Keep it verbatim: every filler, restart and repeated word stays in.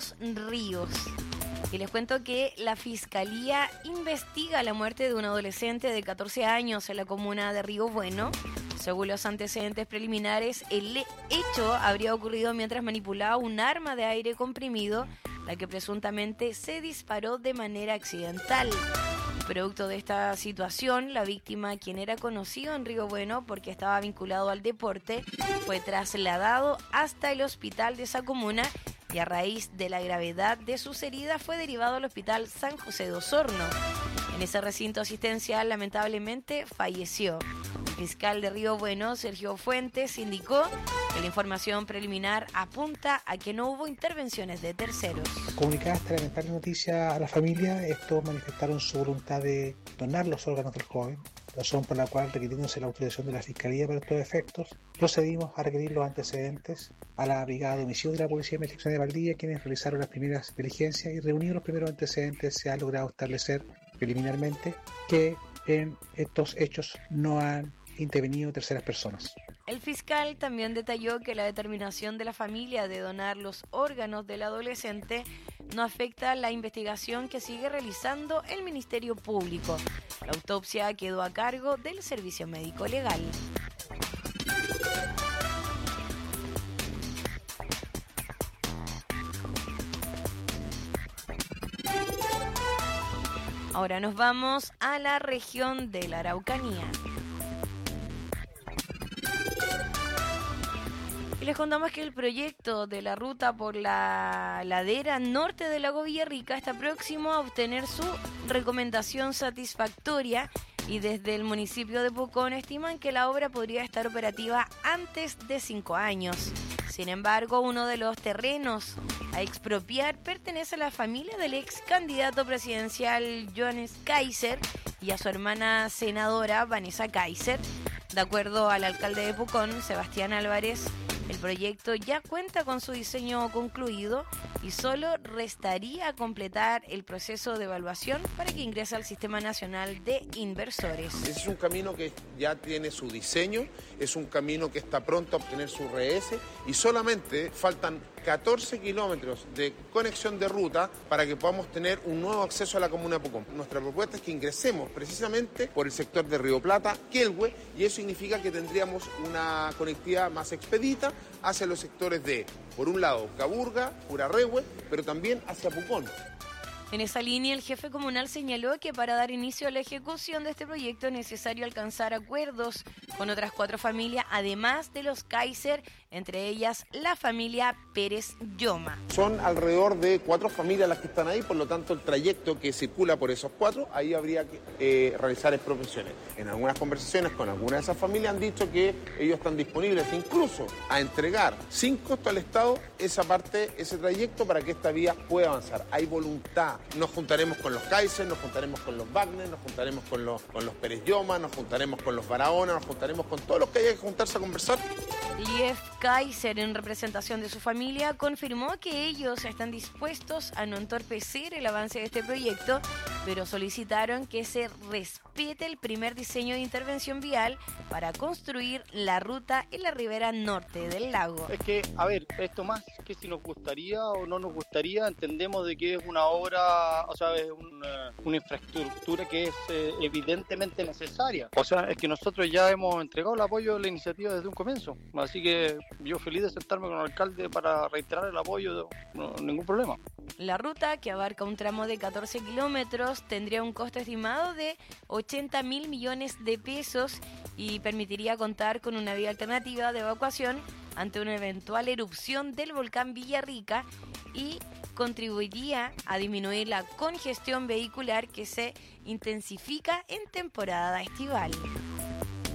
Los Ríos. Y les cuento que la Fiscalía investiga la muerte de un adolescente de catorce años en la comuna de Río Bueno. Según los antecedentes preliminares, el hecho habría ocurrido mientras manipulaba un arma de aire comprimido, la que presuntamente se disparó de manera accidental. Producto de esta situación, la víctima, quien era conocido en Río Bueno porque estaba vinculado al deporte, fue trasladado hasta el hospital de esa comuna y a raíz de la gravedad de sus heridas fue derivado al hospital San José de Osorno. En ese recinto asistencial, lamentablemente, falleció. El fiscal de Río Bueno, Sergio Fuentes, indicó que la información preliminar apunta a que no hubo intervenciones de terceros. Comunicada esta lamentable noticia a la familia, estos manifestaron su voluntad de donar los órganos del joven, razón por la cual, requiriéndose la autorización de la Fiscalía para estos efectos, procedimos a requerir los antecedentes a la Brigada de Homicidio de la Policía de Investigación de Valdivia, quienes realizaron las primeras diligencias y reunidos los primeros antecedentes se ha logrado establecer preliminarmente que en estos hechos no han intervenido terceras personas. El fiscal también detalló que la determinación de la familia de donar los órganos del adolescente no afecta la investigación que sigue realizando el Ministerio Público. La autopsia quedó a cargo del Servicio Médico Legal. Ahora nos vamos a la región de la Araucanía. Y les contamos que el proyecto de la ruta por la ladera norte del lago Villarrica está próximo a obtener su recomendación satisfactoria y desde el municipio de Pucón estiman que la obra podría estar operativa antes de cinco años. Sin embargo, uno de los terrenos a expropiar pertenece a la familia del ex candidato presidencial Johannes Kaiser y a su hermana senadora Vanessa Kaiser. De acuerdo al alcalde de Pucón, Sebastián Álvarez, el proyecto ya cuenta con su diseño concluido y solo restaría completar el proceso de evaluación para que ingrese al Sistema Nacional de Inversores. Es un camino que ya tiene su diseño, es un camino que está pronto a obtener su R S y solamente faltan catorce kilómetros de conexión de ruta para que podamos tener un nuevo acceso a la comuna de Pucón. Nuestra propuesta es que ingresemos precisamente por el sector de Río Plata, Quilhue, y eso significa que tendríamos una conectividad más expedita hacia los sectores de, por un lado, Caburga, Purarrehue, pero también hacia Pucón. En esa línea, el jefe comunal señaló que para dar inicio a la ejecución de este proyecto es necesario alcanzar acuerdos con otras cuatro familias, además de los Kaiser, entre ellas la familia Pérez Lloma. Son alrededor de cuatro familias las que están ahí, por lo tanto el trayecto que circula por esos cuatro, ahí habría que eh, realizar expropiaciones. En algunas conversaciones con algunas de esas familias han dicho que ellos están disponibles incluso a entregar sin costo al Estado esa parte, ese trayecto para que esta vía pueda avanzar. Hay voluntad. Nos juntaremos con los Kaiser, nos juntaremos con los Wagner, nos juntaremos con los, con los Pérez Lloma, nos juntaremos con los Barahona, nos juntaremos con todos los que haya que juntarse a conversar. Jeff Kaiser, en representación de su familia, confirmó que ellos están dispuestos a no entorpecer el avance de este proyecto, pero solicitaron que se respete el primer diseño de intervención vial para construir la ruta en la ribera norte del lago. Es que, a ver, esto más que si nos gustaría o no nos gustaría, entendemos de que es una obra, o sea, es una, una infraestructura que es eh, evidentemente necesaria. O sea, es que nosotros ya hemos entregado el apoyo a la iniciativa desde un comienzo. Así que yo feliz de sentarme con el alcalde para reiterar el apoyo, no, ningún problema. La ruta, que abarca un tramo de catorce kilómetros, tendría un costo estimado de ochenta mil millones de pesos y permitiría contar con una vía alternativa de evacuación ante una eventual erupción del volcán Villarrica y contribuiría a disminuir la congestión vehicular que se intensifica en temporada estival.